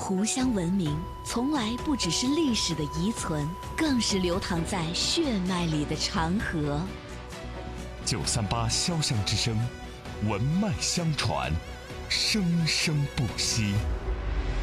湖湘文明从来不只是历史的遗存，更是流淌在血脉里的长河。 938潇湘之声，文脉相传，生生不息。